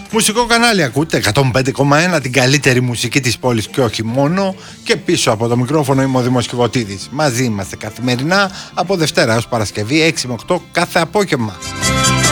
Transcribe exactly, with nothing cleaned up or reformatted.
Μουσικό κανάλι ακούτε, εκατόν πέντε κόμμα ένα, την καλύτερη μουσική της πόλης και όχι μόνο. Και πίσω από το μικρόφωνο είμαι ο Δήμος Κιβωτίδης. Μαζί είμαστε καθημερινά από Δευτέρα έως Παρασκευή έξι με οκτώ κάθε απόγευμα.